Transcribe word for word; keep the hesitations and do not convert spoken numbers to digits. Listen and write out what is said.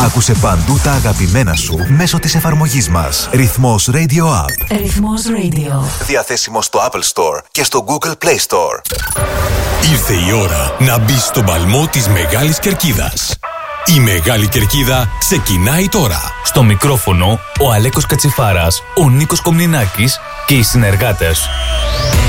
Άκουσε παντού τα αγαπημένα σου μέσω της εφαρμογής μας. Ρυθμός Radio App. Ρυθμός Radio. Διαθέσιμο στο Apple Store και στο Google Play Store. Ήρθε η ώρα να μπεις στον παλμό της Μεγάλης Κερκίδας. Η Μεγάλη Κερκίδα ξεκινάει τώρα. Στο μικρόφωνο ο Αλέκος Κατσιφάρας, ο Νίκος Κομνηνάκης και οι συνεργάτες.